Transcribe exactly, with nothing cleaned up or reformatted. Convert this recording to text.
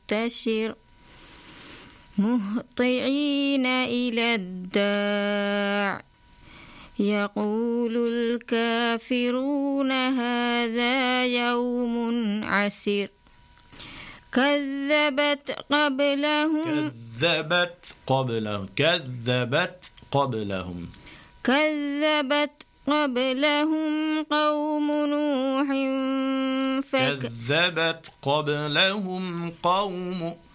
منتشر مهطعين إلى الداع يقول الكافرون هذا يوم عسير كذبت قبلهم كذبت قبلهم كذبت قبلهم كذبت قبلهم قوم نوح فك كذبت قبلهم قوم